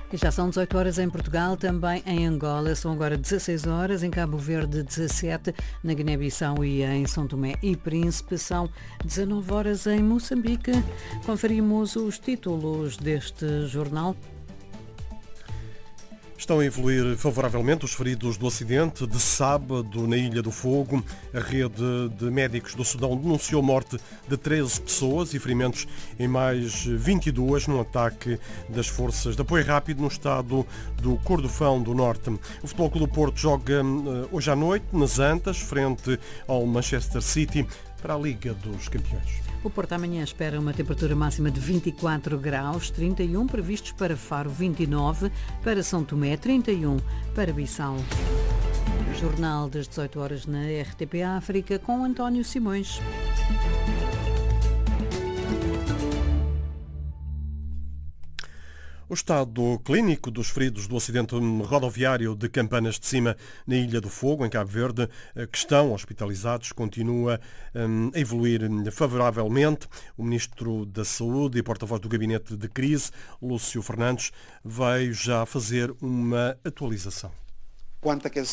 E já são 18 horas em Portugal, também em Angola. São agora 16 horas, em Cabo Verde 17, na Guiné-Bissau e em São Tomé e Príncipe. São 19 horas em Moçambique. Conferimos os títulos deste jornal. Estão a evoluir favoravelmente os feridos do acidente de sábado na Ilha do Fogo. A rede de médicos do Sudão denunciou morte de 13 pessoas e ferimentos em mais 22 num ataque das forças de apoio rápido no estado do Kordofão do Norte. O Futebol Clube do Porto joga hoje à noite nas Antas, frente ao Manchester City, para a Liga dos Campeões. O Porto amanhã espera uma temperatura máxima de 24 graus, 31 previstos para Faro, 29 para São Tomé, 31 para Bissau. Jornal das 18 horas na RTP África com António Simões. O estado clínico dos feridos do acidente rodoviário de Campanas de Cima, na Ilha do Fogo, em Cabo Verde, que estão hospitalizados, continua a evoluir favoravelmente. O Ministro da Saúde e porta-voz do Gabinete de Crise, Lúcio Fernandes, veio já fazer uma atualização. Quanto a que